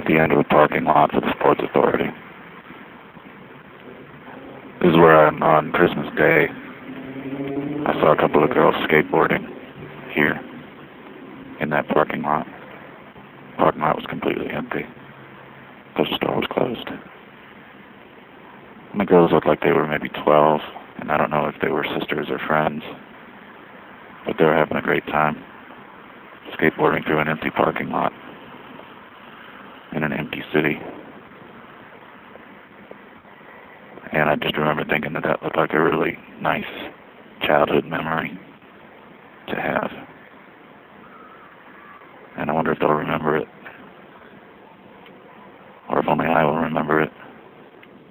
at the end of the parking lot for the Sports Authority. This is where on Christmas Day, I saw a couple of girls skateboarding here in that parking lot. The parking lot was completely empty because the store was closed. And the girls looked like they were maybe 12, and I don't know if they were sisters or friends, but they were having a great time skateboarding through an empty parking lot in an empty city. And I just remember thinking that looked like a really nice childhood memory to have. And I wonder if they'll remember it, or if only I will remember it.